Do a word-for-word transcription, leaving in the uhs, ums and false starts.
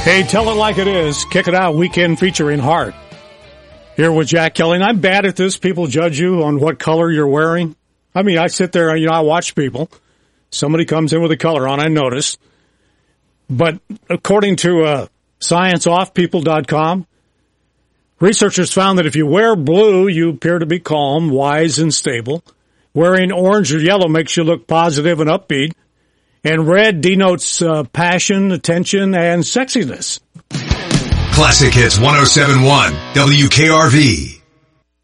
Hey, tell it like it is. Kick It Out weekend featuring Heart. Here with Jack Kelly. And I'm bad at this. People judge you on what color you're wearing. I mean, I sit there, you know, I watch people. Somebody comes in with a color on, I notice. But according to uh, science off people dot com, researchers found that if you wear blue, you appear to be calm, wise, and stable. Wearing orange or yellow makes you look positive and upbeat. And red denotes uh, passion, attention, and sexiness. Classic Hits one oh seven point one, W K R V.